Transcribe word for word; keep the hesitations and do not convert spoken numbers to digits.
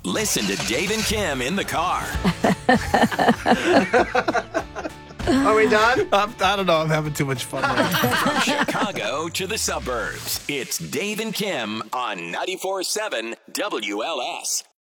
Listen to Dave and Kim in the car. Are we done? I'm, I don't know. I'm having too much fun right now. From Chicago to the suburbs, it's Dave and Kim on ninety-four point seven W L S.